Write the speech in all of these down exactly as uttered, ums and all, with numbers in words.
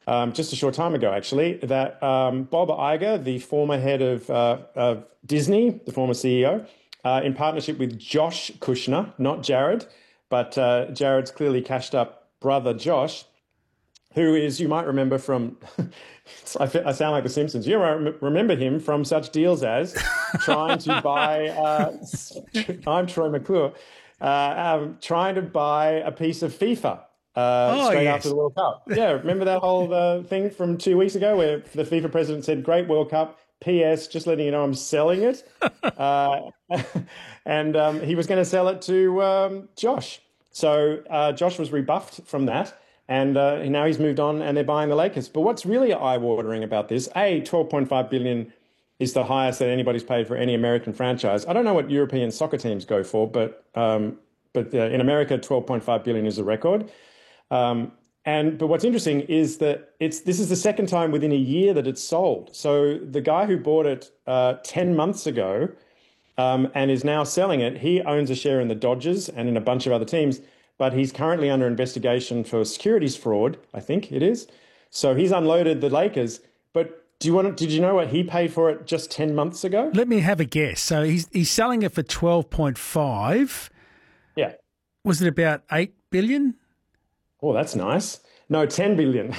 um, just a short time ago, actually, that um, Bob Iger, the former head of, uh, of Disney, the former C E O, uh, in partnership with Josh Kushner, not Jared, but uh, Jared's clearly cashed up brother Josh, who is, you might remember from, I sound like The Simpsons, you might remember him from such deals as trying to buy, uh, I'm Troy McClure, uh, um, trying to buy a piece of FIFA uh, oh, straight yes. after the World Cup. Yeah, remember that whole uh, thing from two weeks ago where the FIFA president said, great World Cup, P S, just letting you know I'm selling it. uh, and um, he was going to sell it to um, Josh. So uh, Josh was rebuffed from that. And uh, now he's moved on and they're buying the Lakers. But what's really eye-watering about this, A, twelve point five billion dollars is the highest that anybody's paid for any American franchise. I don't know what European soccer teams go for, but um, but uh, in America, twelve point five billion dollars is a record. Um, and but what's interesting is that it's this is the second time within a year that it's sold. So the guy who bought it uh, ten months ago um, and is now selling it, he owns a share in the Dodgers and in a bunch of other teams. But he's currently under investigation for securities fraud, I think it is. So he's unloaded the Lakers. But do you want to, did you know what he paid for it just ten months ago? Let me have a guess. So he's he's selling it for twelve point five. Yeah. Was it about eight billion? Oh, that's nice. No, ten billion.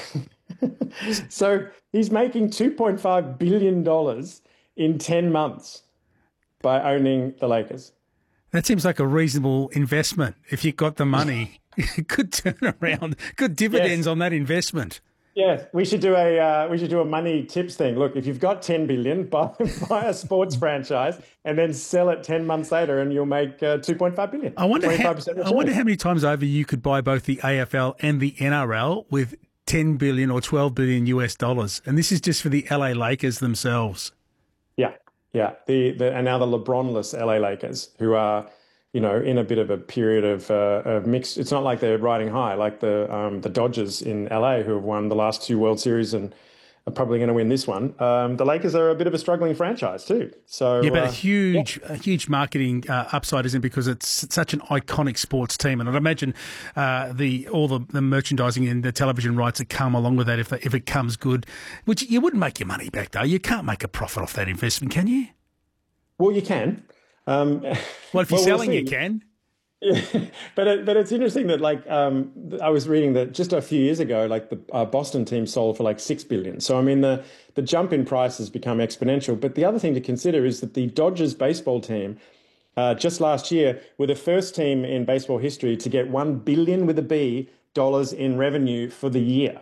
So he's making two point five billion dollars in ten months by owning the Lakers. That seems like a reasonable investment. If you've got the money, good turnaround, good dividends yes. on that investment. Yeah, we should do a uh, we should do a money tips thing. Look, if you've got ten billion, buy, buy a sports franchise and then sell it ten months later, and you'll make uh, two point five billion. I wonder how, I wonder how many times over you could buy both the A F L and the N R L with ten billion or twelve billion U S dollars, and this is just for the L A Lakers themselves. Yeah. Yeah, the, the and now the LeBron-less L A Lakers, who are, you know, in a bit of a period of, uh, of mixed. It's not like they're riding high, like the um, the Dodgers in L A, who have won the last two World Series and are probably going to win this one. Um, the Lakers are a bit of a struggling franchise too. So yeah, but uh, a huge, yeah. a huge marketing uh, upside, isn't it? Because it's such an iconic sports team, and I'd imagine uh, the all the, the merchandising and the television rights that come along with that, if if it comes good, which you wouldn't make your money back though. You can't make a profit off that investment, can you? Well, you can. Um, well, if you're well, selling, we'll you can. Yeah, but it, but it's interesting that like um, I was reading that just a few years ago, like the uh, Boston team sold for like six billion. So I mean the the jump in price has become exponential. But the other thing to consider is that the Dodgers baseball team uh, just last year were the first team in baseball history to get one billion with a B dollars in revenue for the year.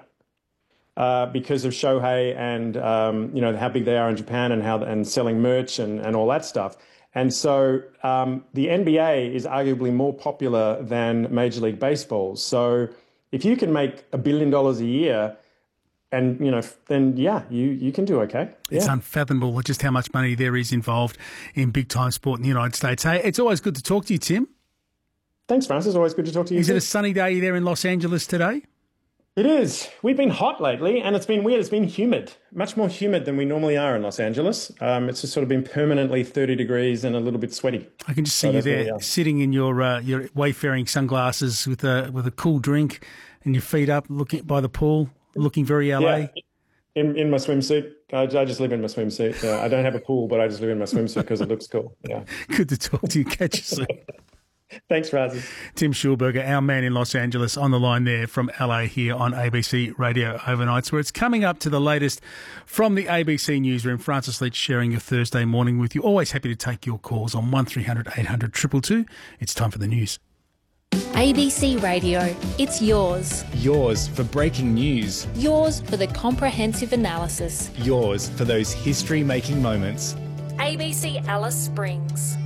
Uh, because of Shohei and um, you know how big they are in Japan and how and selling merch and, and all that stuff. And so um, the N B A is arguably more popular than Major League Baseball. So if you can make a billion dollars a year, and you know, then yeah, you you can do okay. Yeah. It's unfathomable just how much money there is involved in big time sport in the United States. Hey, it's always good to talk to you, Tim. Thanks, Francis. Always good to talk to you. Is too. it a sunny day there in Los Angeles today? It is. We've been hot lately, and it's been weird. It's been humid, much more humid than we normally are in Los Angeles. Um, it's just sort of been permanently thirty degrees and a little bit sweaty. I can just see so you there sitting in your uh, your wayfaring sunglasses with a with a cool drink and your feet up, looking by the pool, looking very L A. Yeah, in in my swimsuit. I, I just live in my swimsuit. Uh, I don't have a pool, but I just live in my swimsuit because it looks cool. Yeah. Good to talk to you. Catch you soon. Thanks, Francis. Tim Schulberger, our man in Los Angeles, on the line there from L A here on A B C Radio Overnights, where it's coming up to the latest from the A B C newsroom. Francis Leach sharing your Thursday morning with you. Always happy to take your calls on one three hundred eight hundred two two two. It's time for the news. A B C Radio, it's yours. Yours for breaking news. Yours for the comprehensive analysis. Yours for those history-making moments. A B C Alice Springs.